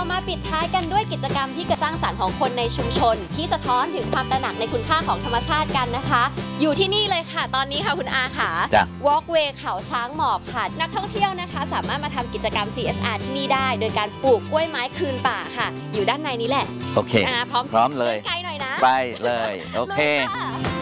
มาปิดท้ายกันด้วยกิจกรรมที่กระสร้างสรรค์ของคนในชุมชนที่สะท้อนถึงความตระหนักในคุณค่าของธรรมชาติกันนะคะ อยู่ที่นี่เลยค่ะตอนนี้ค่ะคุณอาค่ะ Walkway เขาช้างหมอบค่ะนักท่องเที่ยวนะคะสามารถมาทำกิจกรรม CSR ที่นี่ได้โดยการปลูกกล้วยไม้คืนป่าค่ะอยู่ด้านในนี้แหละโอเคพร้อมเลยไกลหน่อยนะไปเลยโอเคเลยค่ะ